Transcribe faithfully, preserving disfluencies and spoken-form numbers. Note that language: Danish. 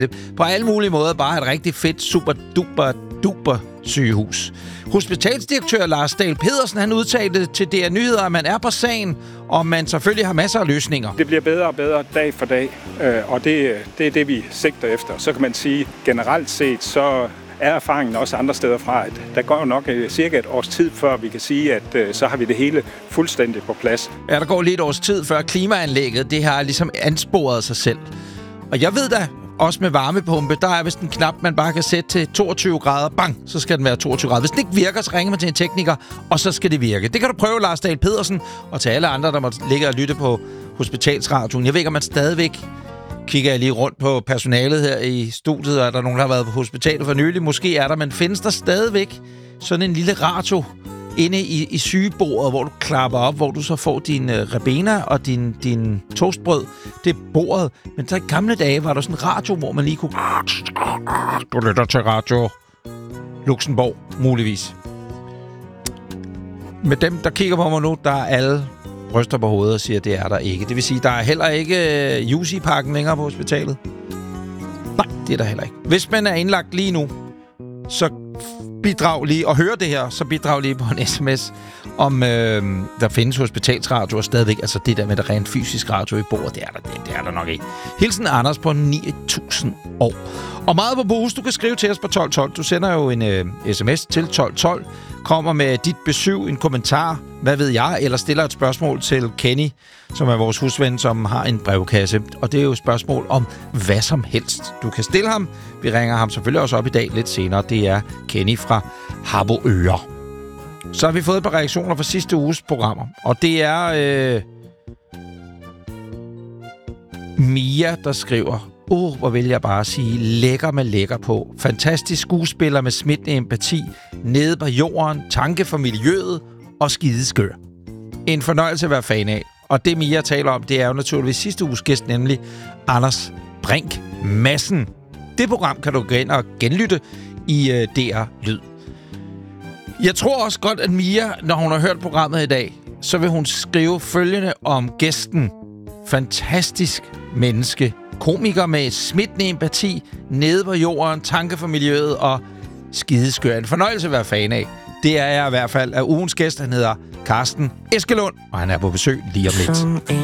På alle mulige måder bare et rigtig fedt, super duper duper sygehus. Hospitalsdirektør Lars Dahl Pedersen, han udtalte til D R Nyheder, at man er på sagen, og man selvfølgelig har masser af løsninger. Det bliver bedre og bedre dag for dag, og det, det er det, vi sigter efter. Så kan man sige, generelt set, så er erfaringen også andre steder fra, at der går jo nok cirka et års tid, før vi kan sige, at så har vi det hele fuldstændig på plads. Ja, der går lige et års tid, før klimaanlægget, det har ligesom ansporet sig selv. Og jeg ved da, også med varmepumpe, der er vist en knap, man bare kan sætte til toogtyve grader. Bang, så skal den være toogtyve grader. Hvis den ikke virker, så ringer man til en tekniker, og så skal det virke. Det kan du prøve, Lars Dahl Pedersen, og til alle andre, der må ligge og lytte på hospitalsradioen. Jeg ved ikke, om man stadigvæk kigger jeg lige rundt på personalet her i studiet, og er der nogen, der har været på hospitalet for nylig? Måske er der, men findes der stadigvæk sådan en lille radio inde i, i sygebordet, hvor du klapper op, hvor du så får din uh, Rebena og din, din toastbrød. Det er bordet. Men der i gamle dage var der sådan en radio, hvor man lige kunne... Du lytter til Radio Luxembourg, muligvis. Med dem, der kigger på mig nu, der er alle ryster på hovedet og siger, at det er der ikke. Det vil sige, der er heller ikke uh, Jussi-pakken længere på hospitalet. Nej, det er der heller ikke. Hvis man er indlagt lige nu, så bidrag lige, og høre det her, så bidrag lige på en sms, om øh, der findes hospitalsradioer stadigvæk. Altså det der med der rent fysisk radio i bordet, det er der, det, det er der nok ikke. Hilsen Anders på ni tusind år. Og meget på boost, du kan skrive til os på tolv tolv. Du sender jo en øh, sms til tolv tolv, kommer med dit besøg, en kommentar, hvad ved jeg, eller stiller et spørgsmål til Kenny, som er vores husven, som har en brevkasse. Og det er jo et spørgsmål om hvad som helst. Du kan stille ham. Vi ringer ham selvfølgelig også op i dag lidt senere. Det er Kenny fra Harboøre. Så har vi fået et par reaktioner fra sidste uges programmer. Og det er øh, Mia, der skriver: Åh, oh, hvor vil jeg bare sige, lækker med lækker på. Fantastisk skuespiller med smittende empati, nede på jorden, tanke for miljøet og skideskør. En fornøjelse at være fan af. Og det Mia taler om, det er jo naturligvis sidste uges gæst, nemlig Anders Brink Madsen. Det program kan du gå ind og genlytte i øh, D R Lyd. Jeg tror også godt, at Mia, når hun har hørt programmet i dag, så vil hun skrive følgende om gæsten. Fantastisk menneske. Komiker med smittende empati, nede på jorden, tanke for miljøet og skideskør. En fornøjelse at være fan af. Det er jeg i hvert fald af ugens gæst. Han hedder Carsten Eskelund, og han er på besøg lige om lidt.